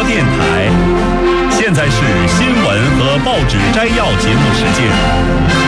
播电台。现在是新闻和报纸摘要节目时间。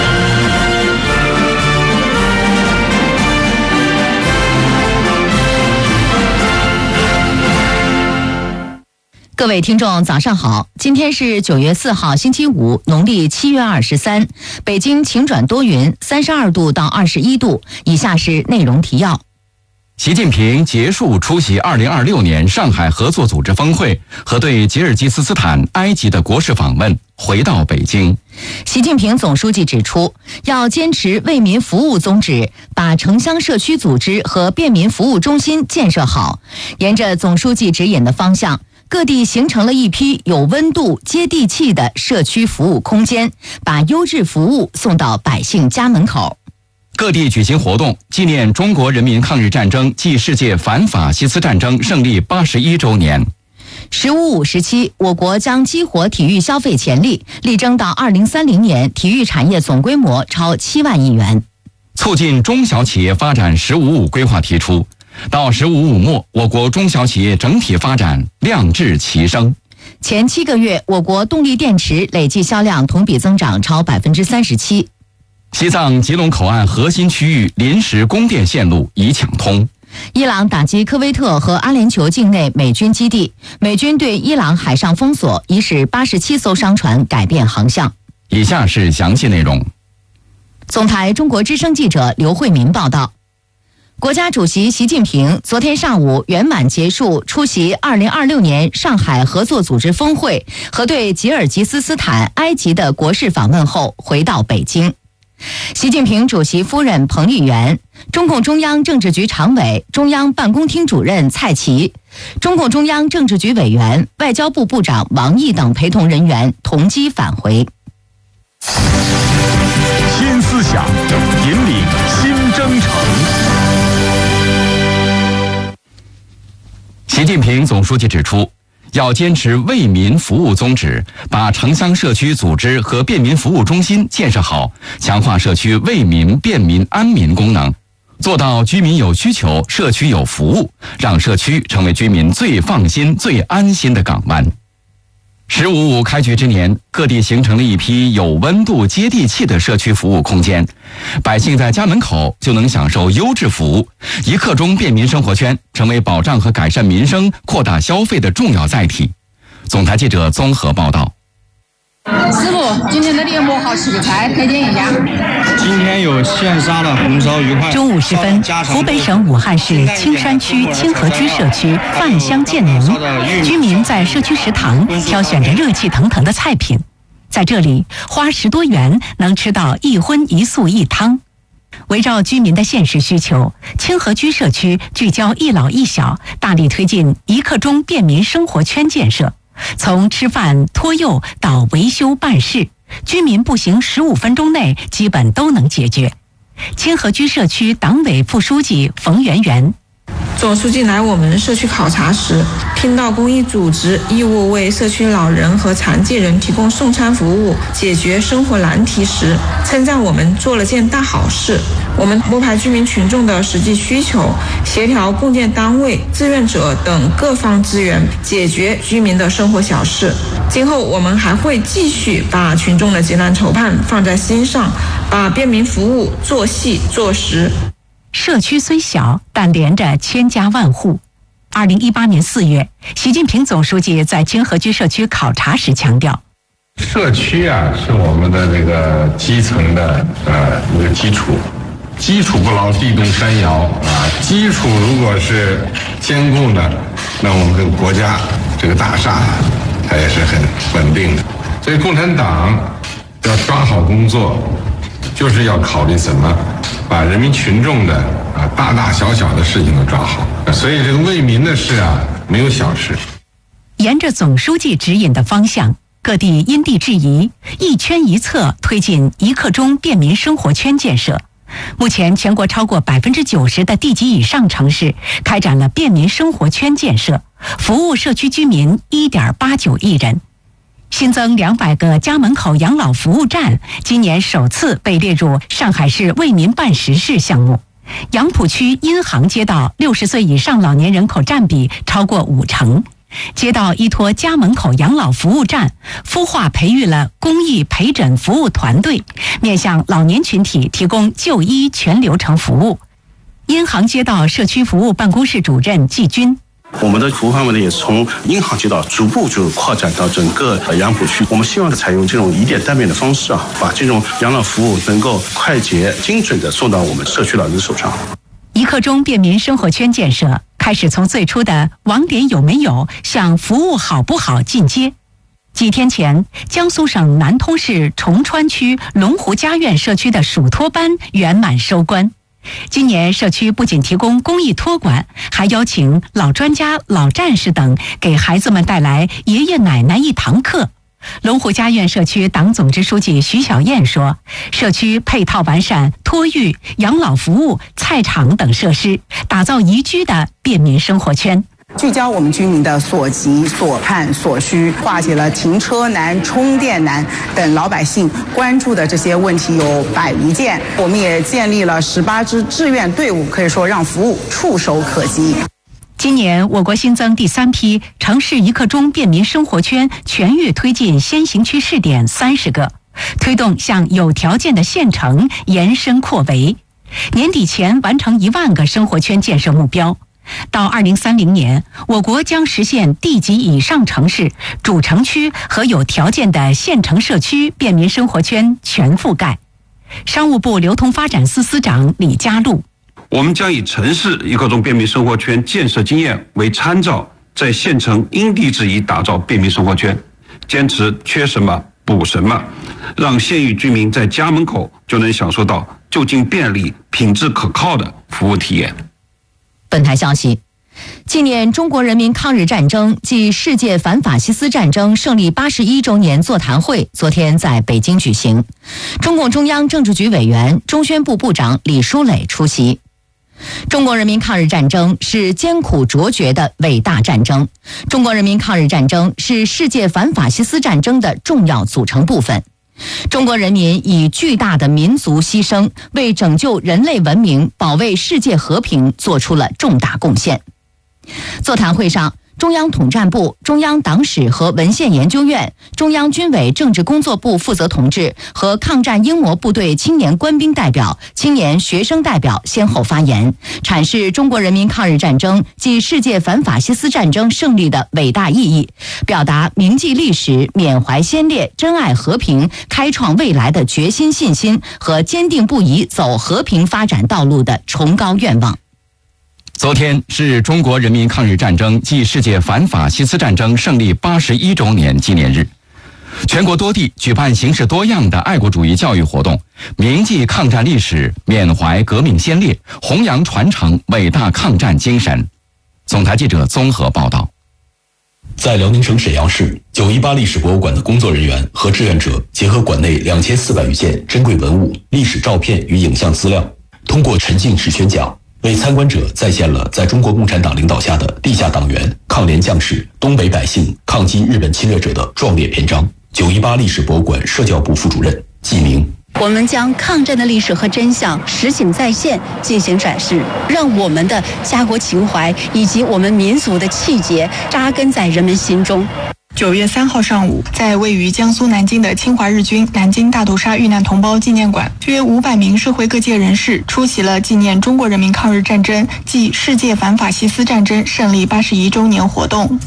各位听众早上好，今天是9月4号星期五，农历7月23，北京晴转多云，32度到21度。以下是内容提要。 习近平结束出席2026年上海合作组织峰会和对吉尔吉斯斯坦、埃及的国事访问，回到北京。 习近平总书记指出，要坚持为民服务宗旨，把城乡社区组织和便民服务中心建设好。沿着总书记指引的方向，各地形成了一批有温度、接地气的社区服务空间，把优质服务送到百姓家门口。 各地举行活动，纪念中国人民抗日战争暨世界反法西斯战争胜利81周年。 “15+5”时期，我国将激活体育消费潜力，力争到2030年体育产业总规模超7万亿元。 促进中小企业发展“15+5”规划提出，到“15+5”末，我国中小企业整体发展量质齐升。 前7个月，我国动力电池累计销量同比增长超37%。 西藏吉隆口岸核心区域临时供电线路已抢通。 伊朗打击科威特和阿联酋境内美军基地，美军对伊朗海上封锁，已使87艘商船改变航向。 以下是详细内容。 总台中国之声记者刘慧民报道。国家主席习近平昨天上午圆满结束出席2026年上海合作组织峰会和对吉尔吉斯斯坦、埃及的国事访问后，回到北京。习近平主席夫人彭丽媛、中共中央政治局常委、中央办公厅主任蔡奇、中共中央政治局委员、外交部部长王毅等陪同人员同机返回。 新思想引领新征程。 习近平总书记指出，要坚持为民服务宗旨，把城乡社区组织和便民服务中心建设好，强化社区为民、便民、安民功能，做到居民有需求，社区有服务，让社区成为居民最放心、最安心的港湾。“15+5”开局之年，各地形成了一批有温度、接地气的社区服务空间，百姓在家门口就能享受优质服务，一刻钟便民生活圈成为保障和改善民生、扩大消费的重要载体。总台记者综合报道。 师傅，今天的节目好吃的菜推荐一下。 今天有现杀的红烧鱼块。 中午时分，湖北省武汉市青山区清河居社区饭香渐浓，居民在社区食堂挑选着热气腾腾的菜品，在这里花10多元能吃到一荤一素一汤。围绕居民的现实需求，清河居社区聚焦一老一小，大力推进一刻钟便民生活圈建设。从吃饭、托幼到维修办事，居民步行15分钟内基本都能解决。清河居社区党委副书记冯媛媛。 总书记来我们社区考察时，听到公益组织义务为社区老人和残疾人提供送餐服务，解决生活难题时，称赞我们做了件大好事。我们拨排居民群众的实际需求，协调共建单位、志愿者等各方资源，解决居民的生活小事。今后我们还会继续把群众的急难愁盼放在心上，把便民服务做细做实。 社区虽小，但连着千家万户。2018年4月，习近平总书记在清河居社区考察时强调， 社区是我们的这个基层的一个基础，基础不牢，地动山摇基础如果是坚固呢，那我们这个国家这个大厦它也是很稳定的。所以共产党要抓好工作，就是要考虑怎么把人民群众的大大小小的事情都抓好。所以这个为民的事没有小事。 沿着总书记指引的方向，各地因地制宜，一圈一策推进一刻钟便民生活圈建设。目前，全国超过90%的地级以上城市开展了便民生活圈建设，服务社区居民1.89亿人。新增200个家门口养老服务站，今年首次被列入上海市为民办实事项目。杨浦区荫杭街道60岁以上老年人口占比超过50%。 街道依托家门口养老服务站，孵化培育了公益陪诊服务团队，面向老年群体提供就医全流程服务。银行街道社区服务办公室主任季军。 我们的服务范围呢，也是从银行街道逐步就扩展到整个杨浦区。我们希望采用这种以点带面的方式把这种养老服务能够快捷、精准地送到我们社区老人手上。 一刻钟便民生活圈建设开始从最初的网点有没有向服务好不好进阶。几天前，江苏省南通市崇川区龙湖家苑社区的属托班圆满收官。今年社区不仅提供公益托管，还邀请老专家、老战士等给孩子们带来爷爷奶奶一堂课。龙湖家苑社区党总支书记徐小燕说，社区配套完善托育、养老服务、菜场等设施，打造宜居的便民生活圈。 聚焦我们居民的所急、所盼、所需，化解了停车难、充电难等老百姓关注的这些问题有100余件。我们也建立了18支志愿队伍，可以说让服务触手可及。 今年我国新增第3批城市一刻钟便民生活圈全域推进先行区试点30个，推动向有条件的县城延伸扩围，年底前完成1万个生活圈建设目标。到2030年，我国将实现地级以上城市、主城区和有条件的县城社区便民生活圈全覆盖。商务部流通发展司司长李家路， 我们将以城市一刻钟便民生活圈建设经验为参照，在县城因地制宜打造便民生活圈，坚持缺什么补什么，让县域居民在家门口就能享受到就近便利、品质可靠的服务体验。 本台消息，纪念中国人民抗日战争暨世界反法西斯战争胜利81周年座谈会昨天在北京举行，中共中央政治局委员、中宣部部长李书磊出席。中国人民抗日战争是艰苦卓绝的伟大战争，中国人民抗日战争是世界反法西斯战争的重要组成部分。中国人民以巨大的民族牺牲，为拯救人类文明、保卫世界和平做出了重大贡献。座谈会上，中央统战部、中央党史和文献研究院、中央军委政治工作部负责同志和抗战英模部队青年官兵代表、青年学生代表先后发言，阐释中国人民抗日战争暨世界反法西斯战争胜利的伟大意义，表达铭记历史、缅怀先烈、珍爱和平、开创未来的决心、信心和坚定不移走和平发展道路的崇高愿望。 昨天是中国人民抗日战争暨世界反法西斯战争胜利81周年纪念日，全国多地举办形式多样的爱国主义教育活动，铭记抗战历史，缅怀革命先烈，弘扬传承伟大抗战精神。总台记者综合报道。 在辽宁省沈阳市918历史博物馆的工作人员和志愿者结合馆内2400余件珍贵文物、历史照片与影像资料，通过沉浸式宣讲，为参观者再现了在中国共产党领导下的地下党员、抗联将士、东北百姓抗击日本侵略者的壮烈篇章。918历史博物馆社教部副主任季明， 我们将抗战的历史和真相实景再现进行展示，让我们的家国情怀以及我们民族的气节扎根在人们心中。 9月3号上午，在位于江苏南京的侵华日军南京大屠杀遇难同胞纪念馆，约500名社会各界人士出席了纪念中国人民抗日战争暨世界反法西斯战争胜利81周年活动。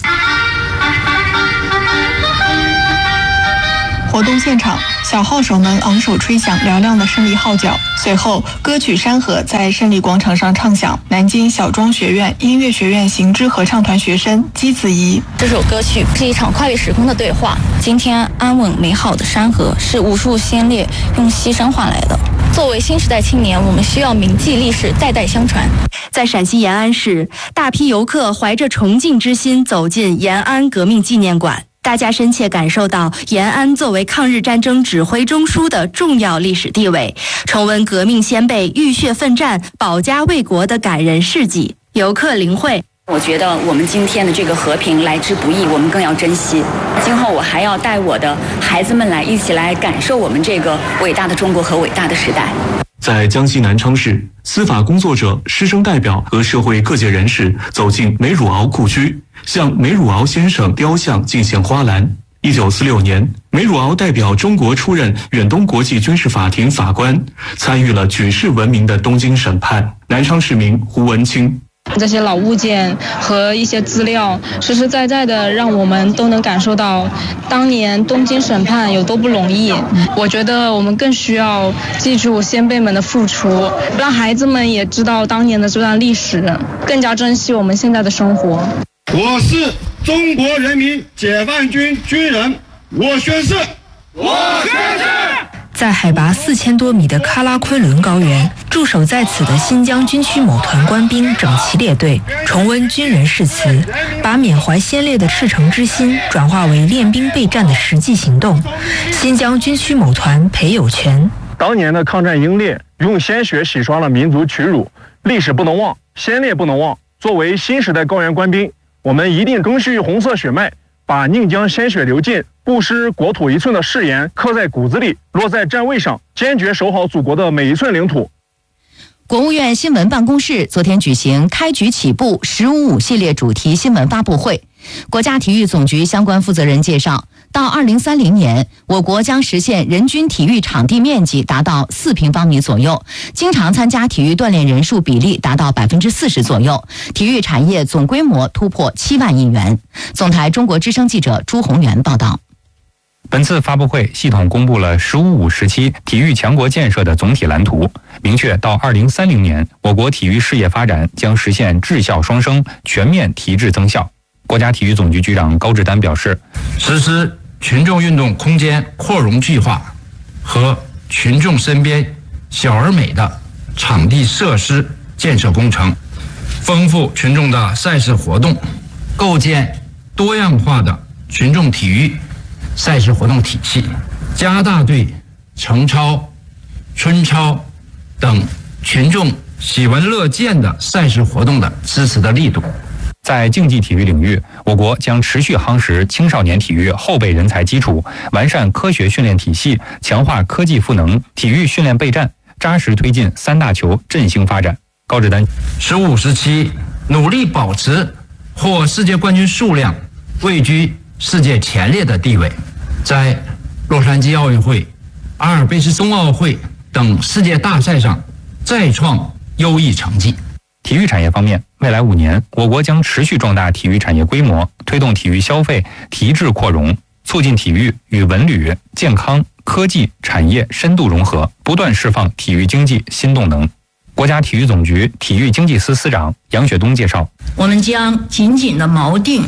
活动现场，小号手们昂首吹响嘹亮的胜利号角，随后歌曲《山河》在胜利广场上唱响。南京小庄学院音乐学院行知合唱团学生姬子怡， 这首歌曲是一场跨越时空的对话。今天安稳美好的山河是无数先烈用牺牲换来的。作为新时代青年，我们需要铭记历史，代代相传。 在陕西延安市，大批游客怀着崇敬之心走进延安革命纪念馆。大家深切感受到延安作为抗日战争指挥中枢的重要历史地位，重温革命先辈浴血奋战、保家卫国的感人事迹。游客林慧， 我觉得我们今天的这个和平来之不易，我们更要珍惜。今后我还要带我的孩子们来一起来感受我们这个伟大的中国和伟大的时代。 在江西南昌市，司法工作者、师生代表和社会各界人士走进梅汝敖故居， 向梅汝敖先生雕像敬献花篮。1946年，梅汝敖代表中国出任远东国际军事法庭法官，参与了举世闻名的东京审判。南昌市民胡文清。 这些老物件和一些资料，实实在在的让我们都能感受到当年东京审判有多不容易。我觉得我们更需要记住先辈们的付出，让孩子们也知道当年的这段历史，更加珍惜我们现在的生活。 我是中国人民解放军军人，我宣誓。 在海拔4000多米的喀拉昆仑高原，驻守在此的新疆军区某团官兵整齐列队，重温军人誓词，把缅怀先烈的赤诚之心转化为练兵备战的实际行动。新疆军区某团裴有全： 当年的抗战英烈用鲜血洗刷了民族屈辱，历史不能忘，先烈不能忘。作为新时代高原官兵，我们一定赓续红色血脉，把宁将鲜血流尽，不失国土一寸的誓言刻在骨子里，落在站位上，坚决守好祖国的每一寸领土。 国务院新闻办公室昨天举行开局起步“15.5”系列主题新闻发布会。国家体育总局相关负责人介绍，到2030年，我国将实现人均体育场地面积达到4平方米左右，经常参加体育锻炼人数比例达到40%左右，体育产业总规模突破7万亿元。总台中国之声记者朱宏元报道。 本次发布会系统公布了“15.5”时期体育强国建设的总体蓝图，明确到2030年，我国体育事业发展将实现质效双升，全面提质增效。国家体育总局局长高志丹表示， 实施群众运动空间扩容计划和群众身边小而美的场地设施建设工程，丰富群众的赛事活动，构建多样化的群众体育赛事活动体系，加大对程超、春超等群众喜闻乐见的赛事活动的支持的力度。 在竞技体育领域，我国将持续夯实青少年体育后备人才基础，完善科学训练体系，强化科技赋能，体育训练备战，扎实推进3大球振兴发展。高志丹 ，15时期努力保持获世界冠军数量位居世界前列的地位，在洛杉矶奥运会、阿尔卑斯冬奥会等世界大赛上再创优异成绩。 体育产业方面，未来5年，我国将持续壮大体育产业规模，推动体育消费提质扩容，促进体育与文旅、健康、科技产业深度融合，不断释放体育经济新动能。国家体育总局体育经济司司长杨雪东介绍， 我们将紧紧地锚定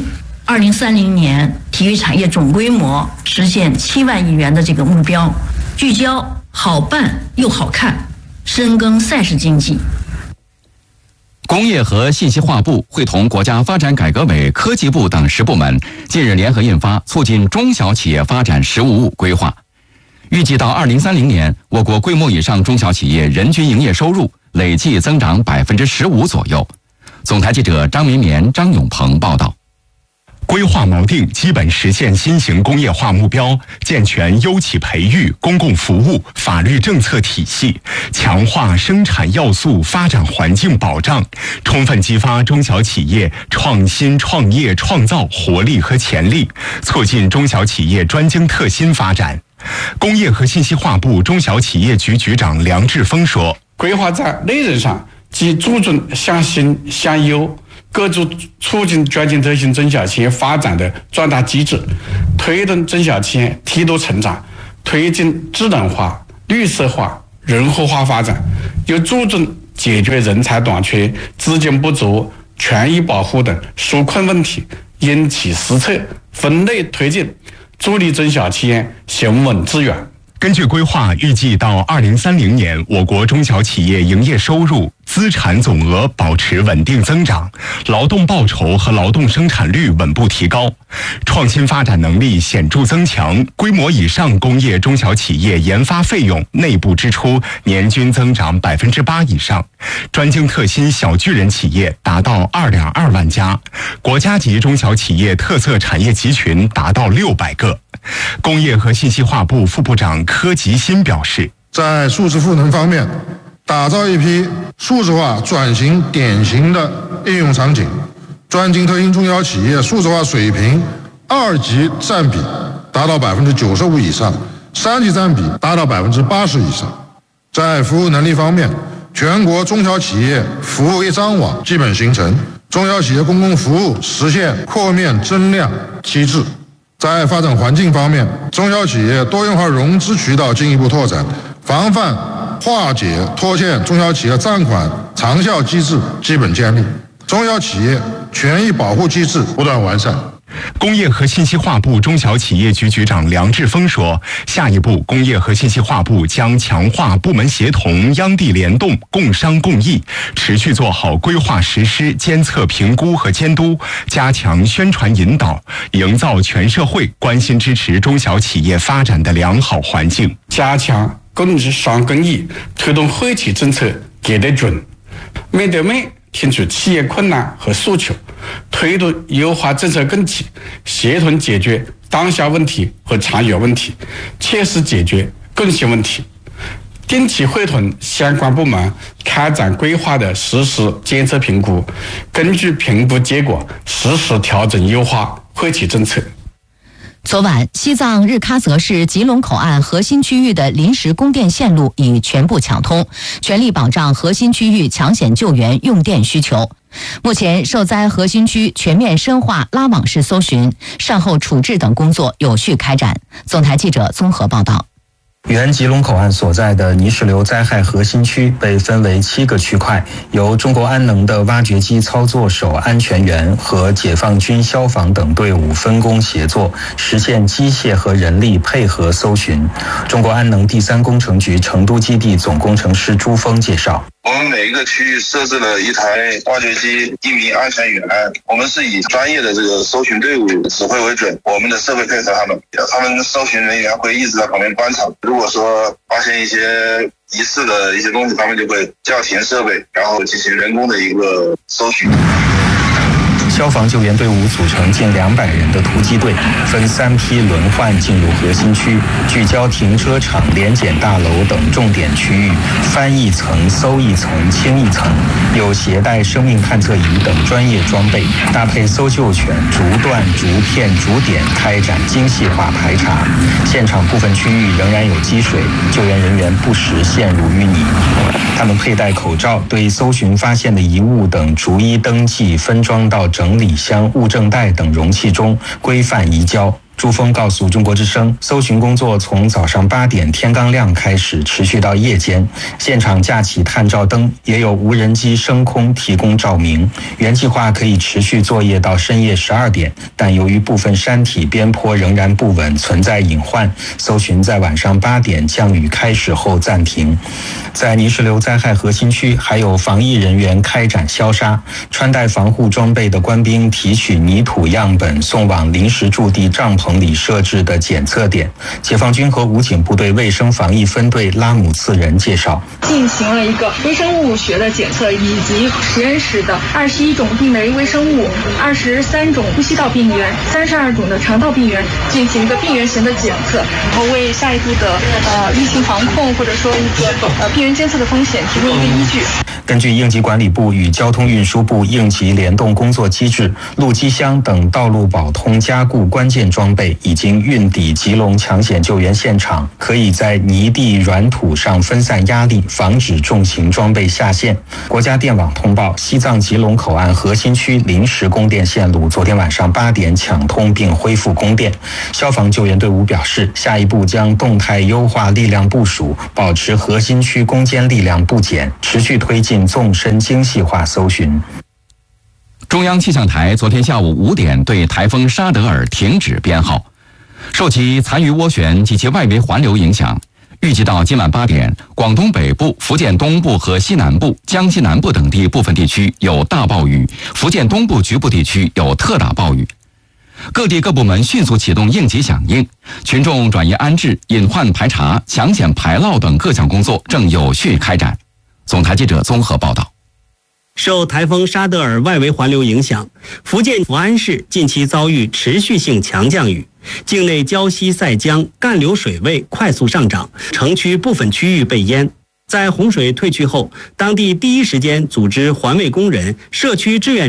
2030年体育产业总规模实现7万亿元的这个目标，聚焦好办又好看，深耕赛事经济。 工业和信息化部会同国家发展改革委、科技部等10部门近日联合印发《促进中小企业发展15.5》规划，预计到2030年，我国规模以上中小企业人均营业收入累计增长15%左右。总台记者张绵绵、张永鹏报道。 规划锚定基本实现新型工业化目标，健全优企培育、公共服务、法律政策体系，强化生产要素发展环境保障，充分激发中小企业创新创业创造活力和潜力，促进中小企业专精特新发展。工业和信息化部中小企业局局长梁志峰说， 规划在内容上既注重向新向优，构筑促进专精特新中小企业发展的壮大机制，推动中小企业梯度成长，推进智能化、绿色化、人口化发展，又注重解决人才短缺、资金不足、权益保护等纾困问题，因其施策，分类推进，助力中小企业行稳致远。 根据规划，预计到2030年，我国中小企业营业收入、资产总额保持稳定增长，劳动报酬和劳动生产率稳步提高，创新发展能力显著增强，规模以上工业中小企业研发费用内部支出年均增长8%以上，专精特新小巨人企业达到2.2万家，国家级中小企业特色产业集群达到600个。工业和信息化部副部长柯吉新表示， 在数字赋能方面，打造一批数字化转型典型的应用场景， 专精特新中小企业数字化水平2级占比达到95%以上，3级占比达到80%以上。在服务能力方面，全国中小企业服务一张网基本形成，中小企业公共服务实现扩面增量机制。在发展环境方面，中小企业多元化融资渠道进一步拓展，防范化解拖欠中小企业账款长效机制基本建立，中小企业权益保护机制不断完善。 工业和信息化部中小企业局局长梁志峰说，下一步工业和信息化部将强化部门协同、央地联动、共商共议，持续做好规划实施、监测评估和监督，加强宣传引导，营造全社会关心支持中小企业发展的良好环境。 加强共商共议，推动惠企政策给得准，面对面听取企业困难和诉求，推动优化政策更替，协同解决当下问题和长远问题，切实解决共性问题。定期会同相关部门开展规划的实施监测评估，根据评估结果实时调整优化惠企政策。 昨晚，西藏日喀则市吉隆口岸核心区域的临时供电线路已全部抢通，全力保障核心区域抢险救援用电需求。目前，受灾核心区全面深化拉网式搜寻、善后处置等工作有序开展。总台记者综合报道。 原吉隆口岸所在的泥石流灾害核心区被分为7个区块，由中国安能的挖掘机操作手安全员和解放军消防等队伍分工协作，实现机械和人力配合搜寻。中国安能第3工程局成都基地总工程师朱峰介绍， 我们每一个区域设置了一台挖掘机，1名安全员，我们是以专业的这个搜寻队伍指挥为准，我们的设备配合他们搜寻人员会一直在旁边观察，如果说发现一些疑似的一些东西，他们就会叫停设备，然后进行人工的一个搜寻。 消防救援队伍组成近200人的突击队，分3批轮换进入核心区，聚焦停车场、联检大楼等重点区域，翻一层、搜一层、清一层，有携带生命探测仪等专业装备，搭配搜救犬，逐段、逐片、逐点开展精细化排查。现场部分区域仍然有积水，救援人员不时陷入淤泥。他们佩戴口罩，对搜寻发现的遗物等逐一登记，分装到整理箱、物证袋等容器中，规范移交。朱峰告诉中国之声，搜寻工作从早上8点天刚亮开始，持续到夜间。现场架起探照灯，也有无人机升空提供照明。原计划可以持续作业到深夜12点，但由于部分山体边坡仍然不稳，存在隐患，搜寻在晚上8点降雨开始后暂停。在泥石流灾害核心区，还有防疫人员开展消杀，穿戴防护装备的官兵提取泥土样本，送往临时驻地帐篷里设置的检测点。解放军和武警部队卫生防疫分队拉姆次仁介绍， 进行了一个微生物学的检测，以及实验室的21种病媒微生物、23种呼吸道病原、32种的肠道病原进行一个病原型的检测，然后为下一步的疫情防控或者说一个病原监测的风险提供一个依据。 根据应急管理部与交通运输部应急联动工作机制，路基箱等道路保通加固关键装备已经运抵吉隆抢险救援现场，可以在泥地软土上分散压力，防止重型装备下线。国家电网通报，西藏吉隆口岸核心区临时供电线路昨天晚上8点抢通并恢复供电。消防救援队伍表示，下一步将动态优化力量部署，保持核心区攻坚力量不减，持续推进纵深精细化搜寻。 中央气象台昨天下午5点对台风沙德尔停止编号，受其残余涡旋及其外围环流影响，预计到今晚8点，广东北部、福建东部和西南部、江西南部等地部分地区有大暴雨，福建东部局部地区有特大暴雨。各地各部门迅速启动应急响应，群众转移安置、隐患排查、抢险排涝等各项工作正有序开展。总台记者综合报道。 受台风沙德尔外围环流影响，福建福安市近期遭遇持续性强降雨，境内胶西塞江干流水位快速上涨，城区部分区域被淹。在洪水退去后，当地第一时间组织环卫工人、社区志愿者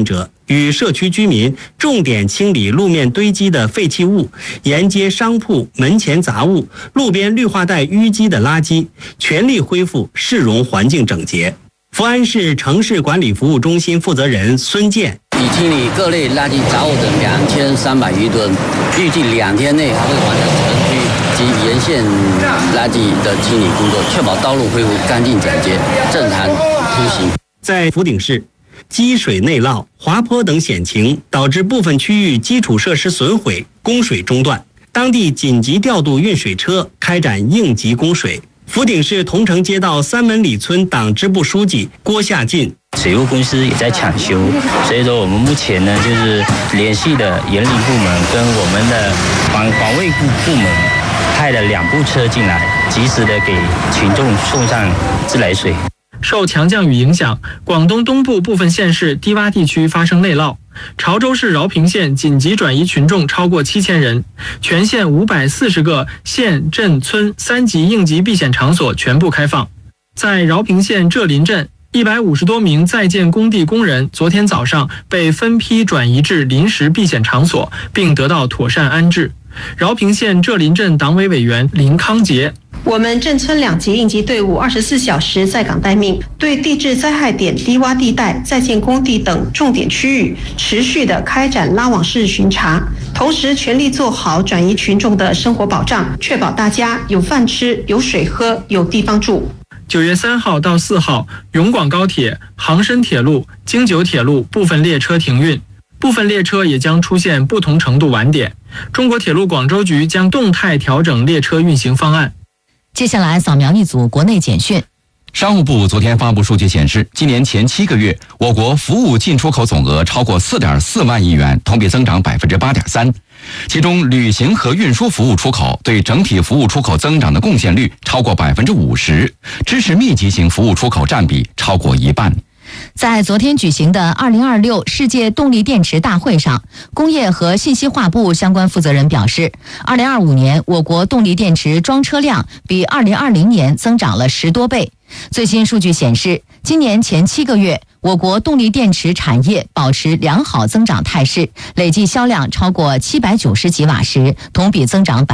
与社区居民重点清理路面堆积的废弃物，沿街商铺门前杂物、路边绿化带淤积的垃圾，全力恢复市容环境整洁。福安市城市管理服务中心负责人孙健， 已清理各类垃圾杂物的2300余吨，预计2天内还会完成城区及沿线垃圾的清理工作，确保道路恢复干净整洁，正常通行。 在福鼎市，积水内涝、滑坡等险情导致部分区域基础设施损毁，供水中断，当地紧急调度运水车开展应急供水。福鼎市桐城街道三门里村党支部书记郭夏进， 水务公司也在抢修，所以说我们目前呢就是联系的人力部门跟我们的环卫部门派了2部车进来，及时的给群众送上自来水。 受强降雨影响，广东东部部分县市低洼地区发生内涝，潮州市饶平县紧急转移群众超过7000人，全县540个县镇村3级应急避险场所全部开放。在饶平县浙林镇，150多名在建工地工人昨天早上被分批转移至临时避险场所，并得到妥善安置。饶平县浙林镇党委委员林康杰， 我们镇村2级应急队伍24小时在岗待命，对地质灾害点、低洼地带、在建工地等重点区域持续的开展拉网式巡查，同时全力做好转移群众的生活保障，确保大家有饭吃、有水喝、有地方住。 9月3号到4号，永广高铁、杭深铁路、京九铁路部分列车停运，部分列车也将出现不同程度晚点。中国铁路广州局将动态调整列车运行方案。 接下来扫描一组国内简讯。 商务部昨天发布数据显示，今年前7个月，我国服务进出口总额超过4.4万亿元，同比增长8.3%。其中，旅行和运输服务出口对整体服务出口增长的贡献率超过50%，支持密集型服务出口占比超过1半。 在昨天举行的2026世界动力电池大会上，工业和信息化部相关负责人表示，2025年我国动力电池装车量比2020年增长了10多倍。最新数据显示，今年前7个月，我国动力电池产业保持良好增长态势，累计销量超过790吉瓦时，同比增长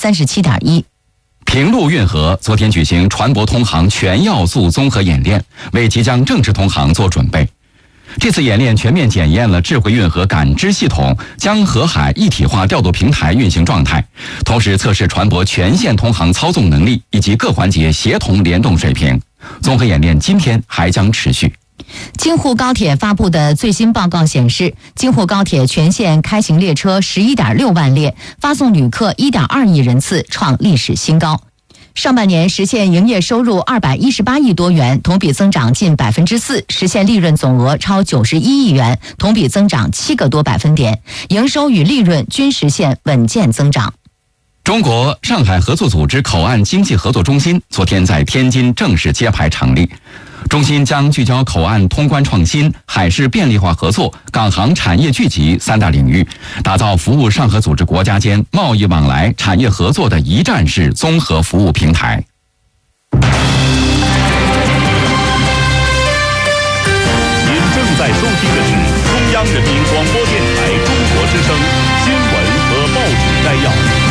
37.1%。 平陆运河昨天举行船舶通航全要素综合演练，为即将正式通航做准备。这次演练全面检验了智慧运河感知系统江河海一体化调度平台运行状态，同时测试船舶全线通航操纵能力以及各环节协同联动水平。综合演练今天还将持续。 京沪高铁发布的最新报告显示，京沪高铁全线开行列车11.6万列，发送旅客1.2亿人次，创历史新高。上半年实现营业收入218亿多元，同比增长近4%，实现利润总额超91亿元，同比增长7个多百分点，营收与利润均实现稳健增长。 中国上海合作组织口岸经济合作中心昨天在天津正式揭牌成立。中心将聚焦口岸通关创新、海事便利化合作、港航产业聚集3大领域，打造服务上合组织国家间贸易往来、产业合作的一站式综合服务平台。 您正在收听的是中央人民广播电台中国之声新闻和报纸摘要。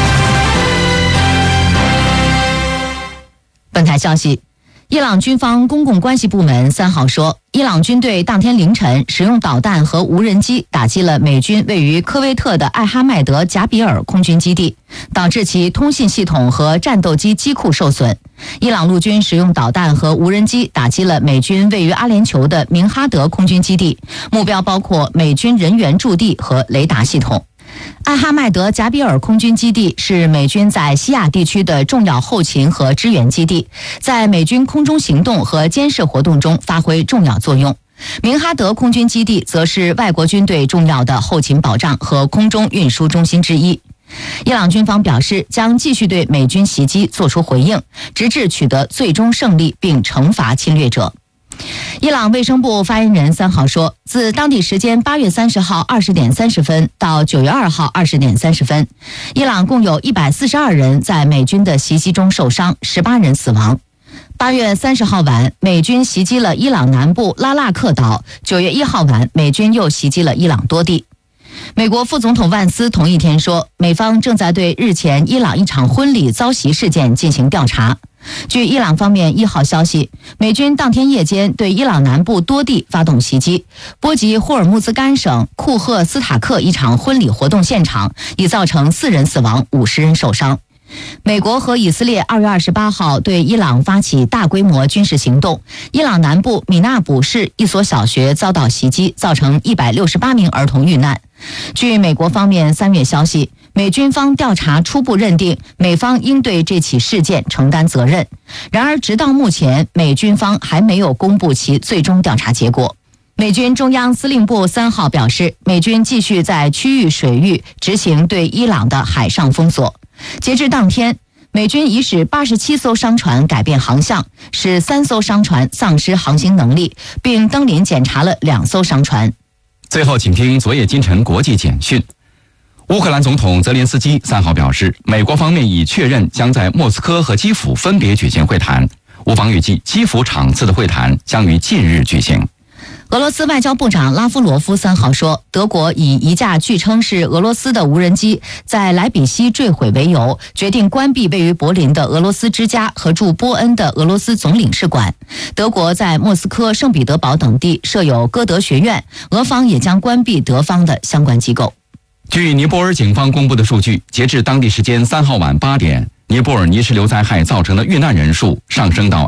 本台消息，伊朗军方公共关系部门3号说，伊朗军队当天凌晨使用导弹和无人机打击了美军位于科威特的艾哈迈德贾比尔空军基地，导致其通信系统和战斗机机库受损。伊朗陆军使用导弹和无人机打击了美军位于阿联酋的明哈德空军基地，目标包括美军人员驻地和雷达系统。艾哈迈德贾比尔空军基地是美军在西亚地区的重要后勤和支援基地，在美军空中行动和监视活动中发挥重要作用。明哈德空军基地则是外国军队重要的后勤保障和空中运输中心之一。伊朗军方表示，将继续对美军袭击作出回应，直至取得最终胜利并惩罚侵略者。伊朗卫生部发言人3号说，自当地时间8月30号20点30分到9月2号20点30分，伊朗共有142人在美军的袭击中受伤，18人死亡。 8月30号晚，美军袭击了伊朗南部拉腊克岛。9月1号晚，美军又袭击了伊朗多地。美国副总统万斯同一天说，美方正在对日前伊朗一场婚礼遭袭事件进行调查。据伊朗方面1号消息，美军当天夜间对伊朗南部多地发动袭击，波及霍尔木兹干省库赫斯塔克一场婚礼活动现场，已造成4人死亡，50人受伤。美国和以色列2月28号对伊朗发起大规模军事行动，伊朗南部米纳卜市一所小学遭到袭击，造成168名儿童遇难。据美国方面3月消息，美军方调查初步认定美方应对这起事件承担责任，然而直到目前，美军方还没有公布其最终调查结果。美军中央司令部3号表示，美军继续在区域水域执行对伊朗的海上封锁。截至当天，美军已使87艘商船改变航向，使3艘商船丧失航行能力，并登临检查了2艘商船。 最后，请听昨夜今晨国际简讯。乌克兰总统泽连斯基3号表示，美国方面已确认将在莫斯科和基辅分别举行会谈。乌方预计基辅场次的会谈将于近日举行。 俄罗斯外交部长拉夫罗夫3号说，德国以一架据称是俄罗斯的无人机在莱比锡坠毁为由，决定关闭位于柏林的俄罗斯之家和驻波恩的俄罗斯总领事馆。德国在莫斯科、圣彼得堡等地设有歌德学院，俄方也将关闭德方的相关机构。 据尼泊尔警方公布的数据，截至当地时间3号晚8点，尼泊尔泥石流灾害造成的遇难人数上升到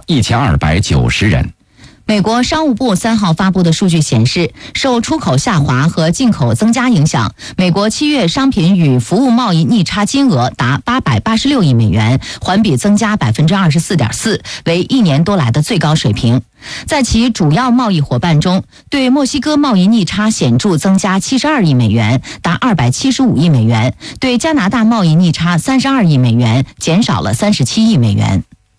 1290人。 美国商务部3号发布的数据显示，受出口下滑和进口增加影响，美国7月商品与服务贸易逆差金额达886亿美元，环比增加24.4%，为1年多来的最高水平。在其主要贸易伙伴中，对墨西哥贸易逆差显著增加72亿美元，达275亿美元；对加拿大贸易逆差32亿美元，减少了37亿美元。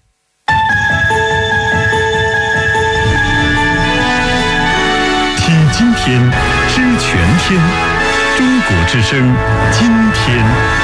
听今天，知全天。中国之声，今天。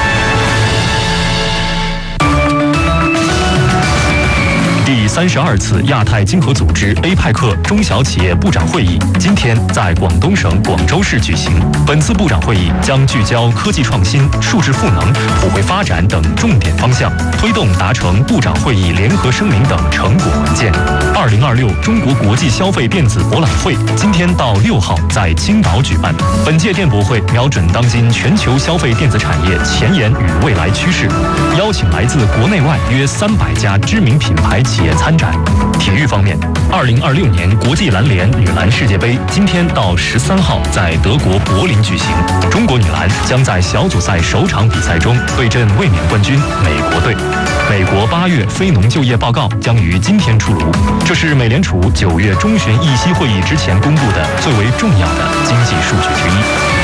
第32次亚太经合组织 APEC 中小企业部长会议今天在广东省广州市举行。本次部长会议将聚焦科技创新、数字赋能、普惠发展等重点方向，推动达成部长会议联合声明等成果文件。2026中国国际消费电子博览会今天到6号在青岛举办。本届电博会瞄准当今全球消费电子产业前沿与未来趋势，邀请来自国内外约300家知名品牌企业参展。体育方面，2026年国际篮联女篮世界杯今天到13号在德国柏林举行。中国女篮将在小组赛首场比赛中对阵卫冕冠军美国队。美国8月非农就业报告将于今天出炉，这是美联储9月中旬议息会议之前公布的最为重要的经济数据之一。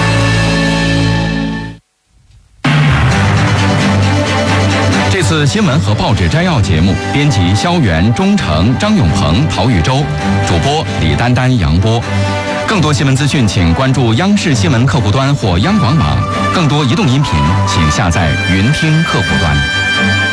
这次新闻和报纸摘要节目，编辑肖元、钟诚、张永鹏、陶宇洲，主播李丹丹、杨波。更多新闻资讯，请关注央视新闻客户端或央广网。更多移动音频，请下载云听客户端。